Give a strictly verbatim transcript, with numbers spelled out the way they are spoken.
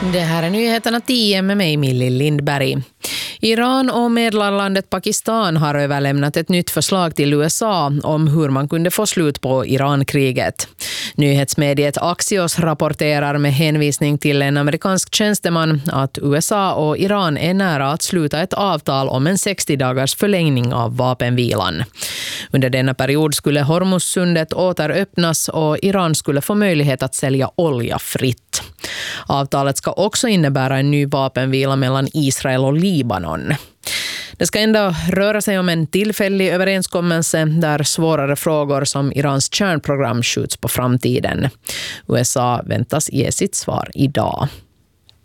Det här är nyheterna tio med mig, Millie Lindberg. Iran och medlarlandet Pakistan har överlämnat ett nytt förslag till U S A om hur man kunde få slut på Irankriget. Nyhetsmediet Axios rapporterar med hänvisning till en amerikansk tjänsteman att U S A och Iran är nära att sluta ett avtal om en sextio dagars förlängning av vapenvilan. Under denna period skulle Hormuzsundet åter öppnas och Iran skulle få möjlighet att sälja olja fritt. Avtalet ska också innebära en ny vapenvila mellan Israel och Libanon. Det ska ändå röra sig om en tillfällig överenskommelse där svårare frågor som Irans kärnprogram skjuts på framtiden. U S A väntas ge sitt svar idag.